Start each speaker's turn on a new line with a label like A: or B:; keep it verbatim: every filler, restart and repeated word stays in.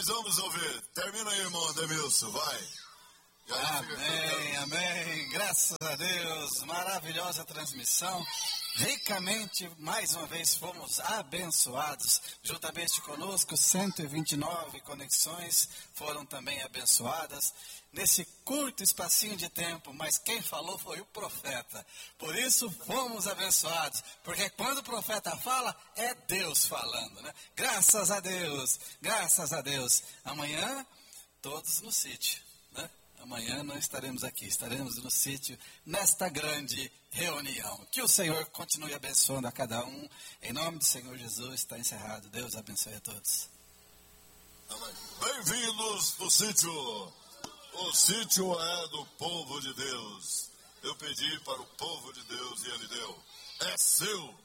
A: Mas vamos ouvir. Termina aí, irmão Ademilson, vai.
B: Amém, amém. Graças a Deus. Maravilhosa transmissão. Ricamente, mais uma vez, fomos abençoados. Juntamente conosco, cento e vinte e nove conexões foram também abençoadas. Nesse curto espacinho de tempo, mas quem falou foi o profeta. Por isso, fomos abençoados. Porque quando o profeta fala, é Deus falando, né? Graças a Deus, graças a Deus. Amanhã, todos no sítio, né? Amanhã não estaremos aqui, estaremos no sítio, nesta grande reunião. Que o Senhor continue abençoando a cada um. Em nome do Senhor Jesus, está encerrado. Deus abençoe a todos.
A: Bem-vindos do sítio. O sítio é do povo de Deus. Eu pedi para o povo de Deus e ele deu. É seu.